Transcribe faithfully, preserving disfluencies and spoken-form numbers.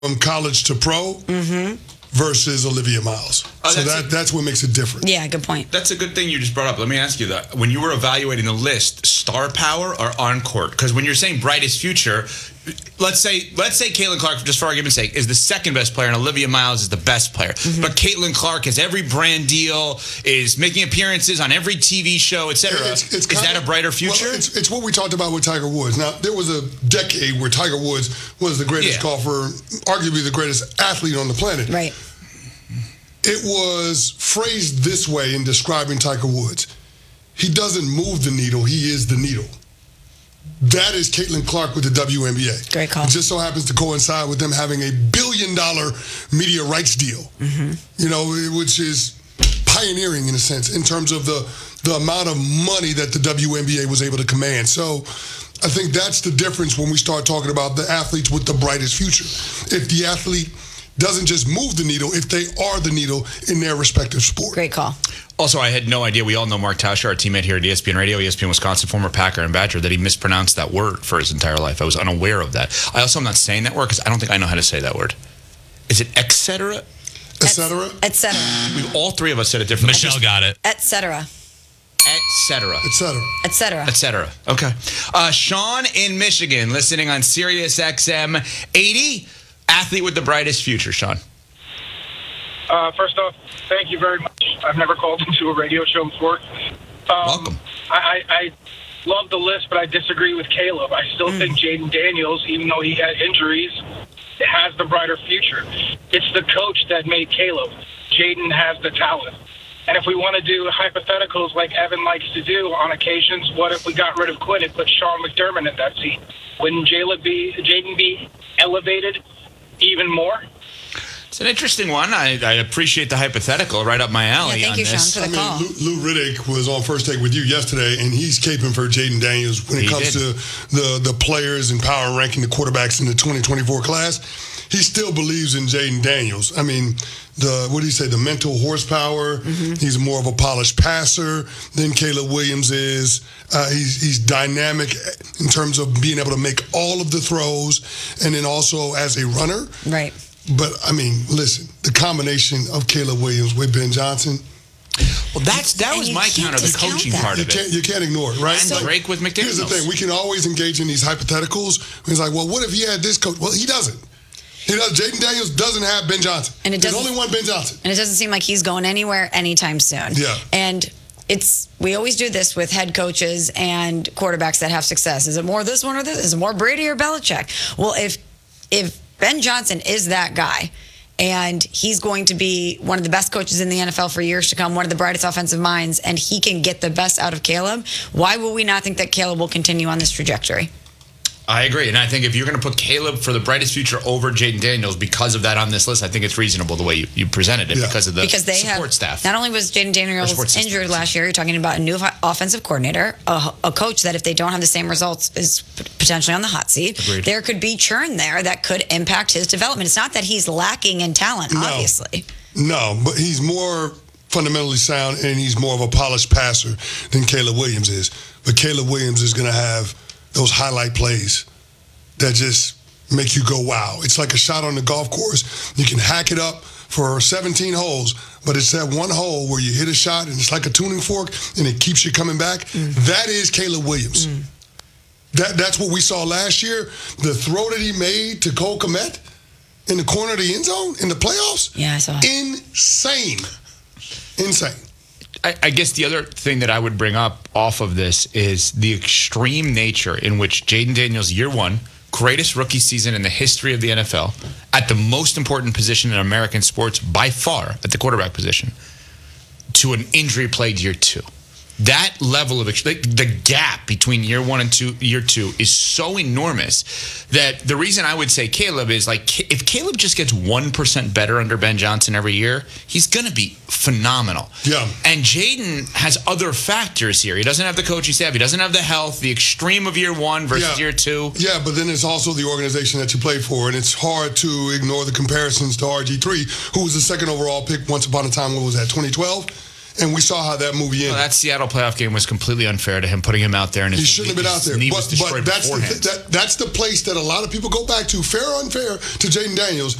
from college to pro mm-hmm. versus Olivia Miles. Oh, so that's that, a, that's what makes it different. Yeah, good point. That's a good thing you just brought up. Let me ask you that. When you were evaluating the list, star power or on-court? Because when you're saying brightest future, let's say let's say Caitlin Clark, just for argument's sake, is the second best player and Olivia Miles is the best player. Mm-hmm. But Caitlin Clark has every brand deal, is making appearances on every T V show, et cetera. It's, it's is that of, a brighter future? Well, it's, it's what we talked about with Tiger Woods. Now, there was a decade where Tiger Woods was the greatest yeah. golfer, arguably the greatest athlete on the planet. Right. It was phrased this way in describing Tiger Woods. He doesn't move the needle, he is the needle. That is Caitlin Clark with the W N B A. Great call. It just so happens to coincide with them having a billion dollar media rights deal, mm-hmm. you know, which is pioneering in a sense in terms of the, the amount of money that the W N B A was able to command. So I think that's the difference when we start talking about the athletes with the brightest future. If the athlete doesn't just move the needle, if they are the needle in their respective sport. Great call. Also, I had no idea. We all know Mark Tauscher, our teammate here at E S P N Radio, E S P N Wisconsin, former Packer and Badger, that he mispronounced that word for his entire life. I was unaware of that. I also am not saying that word because I don't think I know how to say that word. Is it et cetera? Et cetera? Et cetera. We, all three of us said it differently. Michelle got it. Et cetera. Et cetera. Et cetera. Et cetera. Et cetera. Okay. Uh, Sean in Michigan, listening on Sirius X M eighty, athlete with the brightest future. Sean. Uh, first off, thank you very much. I've never called into a radio show before. Um, Welcome. I, I, I love the list, but I disagree with Caleb. I still mm. think Jaden Daniels, even though he had injuries, has the brighter future. It's the coach that made Caleb. Jaden has the talent. And if we want to do hypotheticals like Evan likes to do on occasions, what if we got rid of Quinn and put Sean McDermott in that seat? Wouldn't Jaden be, Jaden be elevated even more? It's an interesting one. I, I appreciate the hypothetical, right up my alley. Yeah, thank on you, this. Sean, for the I call. mean, Lou, Lou Riddick was on First Take with you yesterday, and he's caping for Jaden Daniels when it he comes did. to the, the players and power ranking the quarterbacks in the twenty twenty-four class. He still believes in Jaden Daniels. I mean, the what do you say, the mental horsepower. Mm-hmm. He's more of a polished passer than Caleb Williams is. Uh, he's, he's dynamic in terms of being able to make all of the throws, and then also as a runner. Right. But, I mean, listen, the combination of Caleb Williams with Ben Johnson. Well, that's that was my counter, the coaching part You of it. can't, you can't ignore it, right? And So, Drake with McDaniels. Here's the thing. We can always engage in these hypotheticals. It's like, well, what if he had this coach? Well, he doesn't. He does. Jaden Daniels doesn't have Ben Johnson. And it There's doesn't- only one Ben Johnson. And it doesn't seem like he's going anywhere anytime soon. Yeah. And it's we always do this with head coaches and quarterbacks that have success. Is it more this one or this? Is it more Brady or Belichick? Well, if if Ben Johnson is that guy, and he's going to be one of the best coaches in the N F L for years to come, one of the brightest offensive minds, and he can get the best out of Caleb, why will we not think that Caleb will continue on this trajectory? I agree. And I think if you're going to put Caleb for the brightest future over Jaden Daniels because of that on this list, I think it's reasonable the way you, you presented it Yeah. because of the because they support have, staff. Not only was Jaden Daniels injured last year, you're talking about a new offensive coordinator, a, a coach that if they don't have the same results is potentially on the hot seat. Agreed. There could be churn there that could impact his development. It's not that he's lacking in talent, No. obviously. No, but he's more fundamentally sound, and he's more of a polished passer than Caleb Williams is. But Caleb Williams is going to have those highlight plays that just make you go, wow. It's like a shot on the golf course. You can hack it up for seventeen holes, but it's that one hole where you hit a shot and it's like a tuning fork and it keeps you coming back. Mm. That is Caleb Williams. Mm. That That's what we saw last year. The throw that he made to Cole Kmet in the corner of the end zone in the playoffs. Yeah, I saw it. Insane. Insane. I, I guess the other thing that I would bring up off of this is the extreme nature in which Jaden Daniels, year one, greatest rookie season in the history of the N F L, at the most important position in American sports by far, at the quarterback position, to an injury-plagued year two. That level of like, the gap between year one and two, year two is so enormous that the reason I would say Caleb is like if Caleb just gets one percent better under Ben Johnson every year, he's going to be phenomenal. Yeah. And Jaden has other factors here. He doesn't have the coaching staff. He doesn't have the health, the extreme of year one versus yeah. year two. Yeah, but then it's also the organization that you play for, and it's hard to ignore the comparisons to R G three, who was the second overall pick once upon a time. What was that, twenty twelve? And we saw how that movie ended. Well, that Seattle playoff game was completely unfair to him, putting him out there, and his, he shouldn't have been out there. Knee But, was destroyed but that's, the, beforehand. that, that's the place that a lot of people go back to, fair or unfair, to Jaden Daniels.